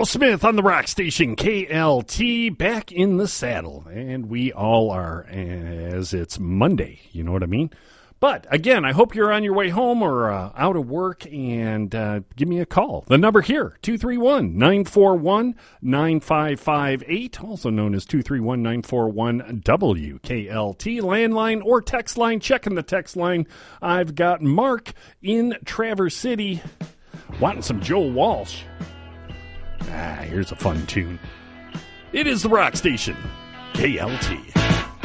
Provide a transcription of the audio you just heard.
Smith on the rock station KLT, back in the saddle. And we all are, as it's Monday. You know what I mean? But, again, I hope you're on your way home or out of work, and give me a call. The number here, 231-941-9558, also known as 231-941-WKLT, landline or text line. Checking the text line, I've got Mark in Traverse City wanting some Joe Walsh. Here's a fun tune. It is the rock station, KLT.